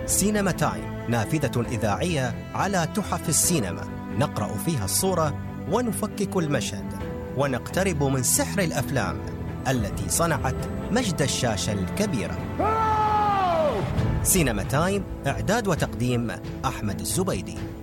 سينما تايم، نافذة إذاعية على تحف السينما، نقرأ فيها الصورة ونفكك المشهد ونقترب من سحر الأفلام التي صنعت مجد الشاشة الكبيرة. سينما تايم، إعداد وتقديم أحمد الزبيدي.